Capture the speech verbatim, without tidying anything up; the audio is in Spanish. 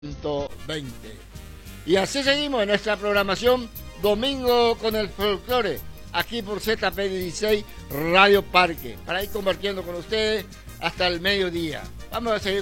ciento veinte. Y así seguimos en nuestra programación Domingo con el Folclore, aquí por Z P dieciséis Radio Parque, para ir convirtiendo con ustedes hasta el mediodía. Vamos a seguir